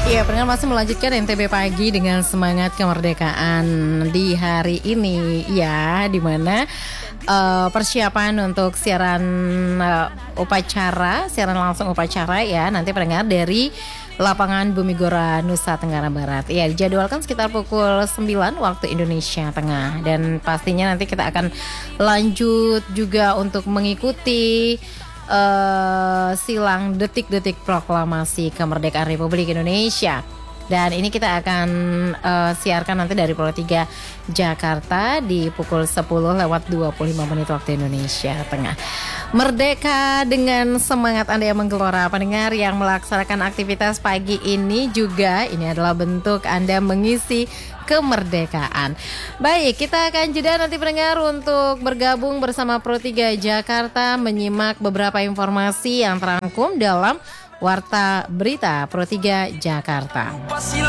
Iya, pendengar masih melanjutkan NTB Pagi dengan semangat kemerdekaan di hari ini ya, di mana persiapan untuk siaran siaran langsung upacara ya, nanti pendengar dari lapangan Bumi Gora Nusa Tenggara Barat. Ya, dijadwalkan sekitar pukul 9 waktu Indonesia Tengah, dan pastinya nanti kita akan lanjut juga untuk mengikuti silang detik-detik proklamasi kemerdekaan Republik Indonesia. Dan ini kita akan siarkan nanti dari Pulau 3 Jakarta di pukul 10 lewat 25 menit waktu Indonesia Tengah. Merdeka dengan semangat Anda yang menggelora. Pendengar yang melaksanakan aktivitas pagi ini juga, ini adalah bentuk Anda mengisi kemerdekaan. Baik, kita akan jeda nanti pendengar untuk bergabung bersama Pro 3 Jakarta, menyimak beberapa informasi yang terangkum dalam Warta Berita Pro 3 Jakarta.